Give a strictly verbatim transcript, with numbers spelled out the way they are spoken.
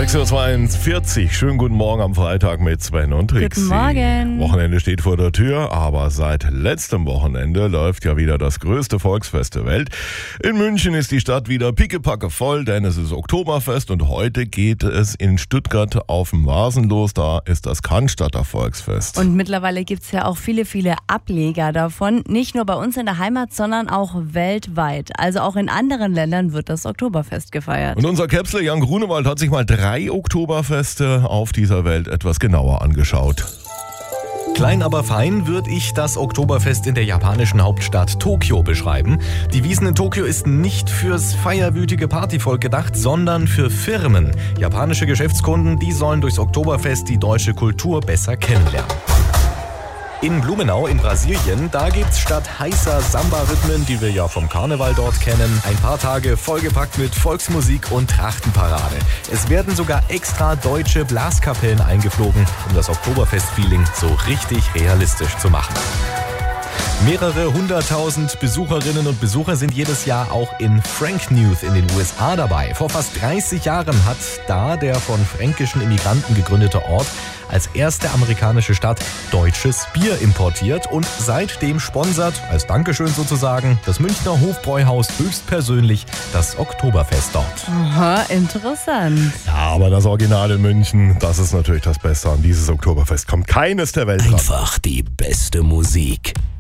sechs Uhr zweiundvierzig, schönen guten Morgen am Freitag mit Sven und Trixi. Guten Morgen. Wochenende steht vor der Tür, aber seit letztem Wochenende läuft ja wieder das größte Volksfest der Welt. In München ist die Stadt wieder pickepacke voll, denn es ist Oktoberfest und heute geht es in Stuttgart auf dem Vasen los, da ist das Cannstatter Volksfest. Und mittlerweile gibt es ja auch viele, viele Ableger davon, nicht nur bei uns in der Heimat, sondern auch weltweit. Also auch in anderen Ländern wird das Oktoberfest gefeiert. Und unser Käpsler Jan Grunewald hat sich mal drei Oktoberfeste auf dieser Welt etwas genauer angeschaut. Klein aber fein würde ich das Oktoberfest in der japanischen Hauptstadt Tokio beschreiben. Die Wiesn in Tokio ist nicht fürs feierwütige Partyvolk gedacht, sondern für Firmen. Japanische Geschäftskunden, die sollen durchs Oktoberfest die deutsche Kultur besser kennenlernen. In Blumenau in Brasilien, da gibt's statt heißer Samba-Rhythmen, die wir ja vom Karneval dort kennen, ein paar Tage vollgepackt mit Volksmusik und Trachtenparade. Es werden sogar extra deutsche Blaskapellen eingeflogen, um das Oktoberfest-Feeling so richtig realistisch zu machen. Mehrere hunderttausend Besucherinnen und Besucher sind jedes Jahr auch in Franknewth in den U S A dabei. Vor fast dreißig Jahren hat da der von fränkischen Immigranten gegründete Ort als erste amerikanische Stadt deutsches Bier importiert und seitdem sponsert, als Dankeschön sozusagen, das Münchner Hofbräuhaus höchstpersönlich das Oktoberfest dort. Aha, interessant. Ja, aber das Original in München, das ist natürlich das Beste an dieses Oktoberfest. Kommt keines der Welt ran. Einfach die beste Musik.